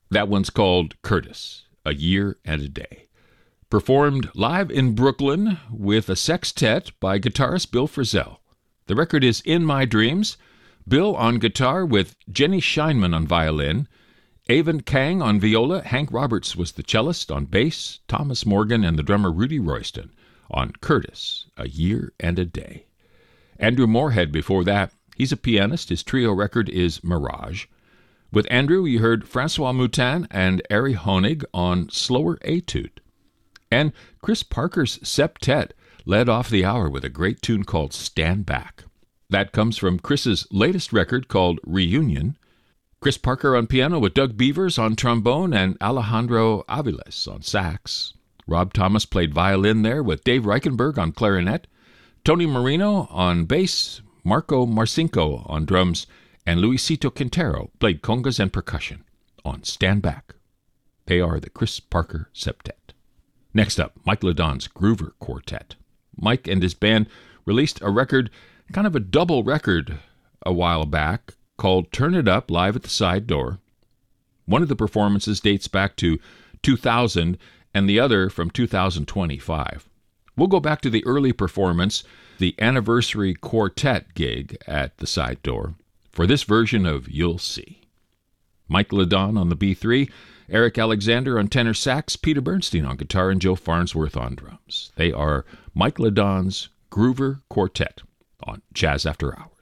That one's called Curtis, A Year and a Day. Performed live in Brooklyn with a sextet by guitarist Bill Frisell. The record is In My Dreams. Bill on guitar with Jenny Scheinman on violin, Avon Kang on viola, Hank Roberts was the cellist on bass, Thomas Morgan and the drummer Rudy Royston on Curtis, A Year and a Day. Andrew Moorhead before that. He's a pianist. His trio record is Mirage. With Andrew, you heard Francois Moutin and Ari Honig on Slower Etude. And Chris Parker's septet led off the hour with a great tune called Stand Back. That comes from Chris's latest record called Reunion. Chris Parker on piano with Doug Beavers on trombone and Alejandro Aviles on sax. Rob Thomas played violin there with Dave Reichenberg on clarinet, Tony Marino on bass, Marco Marcinko on drums, and Luisito Quintero played congas and percussion on Stand Back. They are the Chris Parker Septet. Next up, Mike Ledon's Groover Quartet. Mike and his band released a record, kind of a double record, a while back called Turn It Up Live at the Side Door. One of the performances dates back to 2000 and the other from 2025. We'll go back to the early performance, the anniversary quartet gig at the Side Door, for this version of You'll See. Mike Ledon on the B3, Eric Alexander on tenor sax, Peter Bernstein on guitar, and Joe Farnsworth on drums. They are Mike Ledon's Groover Quartet on Jazz After Hours.